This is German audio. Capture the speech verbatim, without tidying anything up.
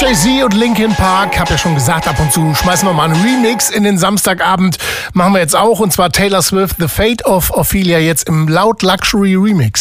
Jay-Z und Linkin Park, hab ja schon gesagt, ab und zu schmeißen wir mal einen Remix in den Samstagabend. Machen wir jetzt auch, und zwar Taylor Swift, The Fate of Ophelia, jetzt im Loud Luxury Remix.